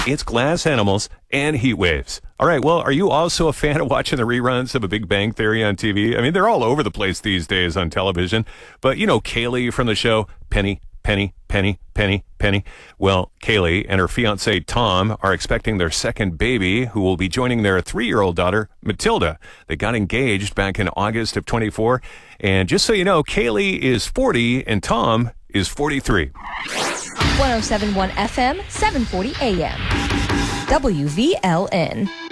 It's glass animals and heat waves. All right, well, are you also a fan of watching the reruns of A Big Bang Theory on TV? I mean, they're all over the place these days on television. But you know Kaylee from the show, Penny. Well, Kaylee and her fiance Tom are expecting their second baby, who will be joining their 3-year-old daughter, Matilda. They got engaged back in August of 24. And just so you know, Kaylee is 40 and Tom is 43. 107.1 FM, 740 AM. WVLN.